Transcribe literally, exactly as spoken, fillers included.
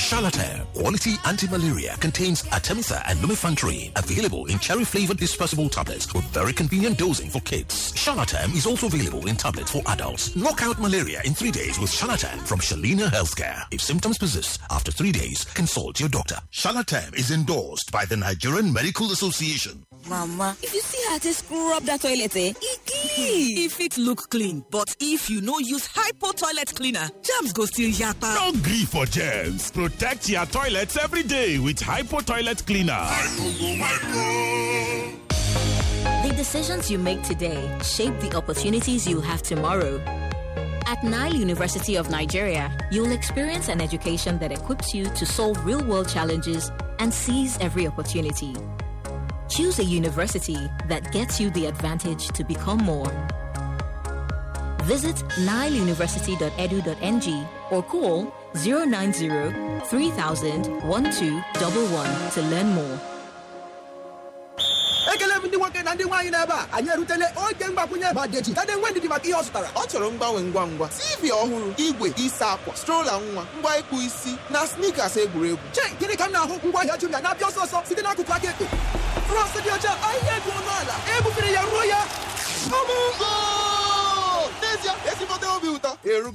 Charlatan Quality Anti-Malaria contains Artemether and lumefantrine, available in cherry-flavored dispersible tablets with very convenient dosing for kids. Charlatan is also available in tablets for adults. Knock out malaria in three days with Charlatan from Shalina Healthcare. If symptoms persist after three days, consult your doctor. Charlatan is endorsed by the Nigerian Medical Association. Mama, if you see how to screw up that toilet, eh? It clean. If it look clean, but if you no use Hypo toilet cleaner, germs go still yakpa. No gree for germs. Protect your toilets every day with Hypo toilet cleaner. The decisions you make today shape the opportunities you'll have tomorrow. At Nile University of Nigeria, you'll experience an education that equips you to solve real-world challenges and seize every opportunity. Choose a university that gets you the advantage to become more. Visit nile university dot e d u dot n g or call zero nine zero, three thousand, twelve eleven to learn more. Ekele ndị nwoke na ndị nwaanyị n'ebe a, anyị erutele oge mgbakwunye ma deji tade nwe ndidi maka ihe ọ zụtara. Ọ chọrọ mgbanwe ngwa ngwa, T V ọhụrụ, igwe isa akwa, stroller nwa, ngwa ịkpụ isi na sneakers egwuregwu. Chee, gịnị ka m na-ahụ ngwa ahịa Jumia na-abịa ọsọ ọsọ site n'akụkụ aka ekpe. Frọst dị ọcha, ahịa dị ọnụ ala, ebufere ya ruo ya. N'ezie, ezigbote obi ụtọ.